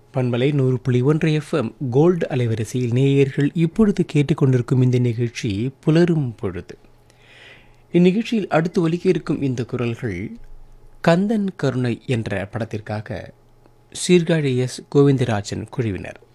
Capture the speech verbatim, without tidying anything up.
பண்பலை நூறு புள்ளி ஒன்று எஃப்எம் கோல்டு அலைவரிசையில் நேயர்கள் இப்பொழுது கேட்டுக்கொண்டிருக்கும் இந்த நிகழ்ச்சி புலரும் பொழுது. இந்நிகழ்ச்சியில் அடுத்து ஒலிக்க இருக்கும் இந்த குரல்கள் கந்தன் கருணை என்ற படத்திற்காக சீர்காழி எஸ் கோவிந்தராஜன் குழுவினர்.